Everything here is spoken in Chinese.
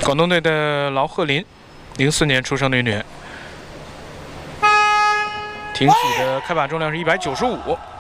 广东队的劳鹤林，04年出生的运动员，挺举的开把重量是195。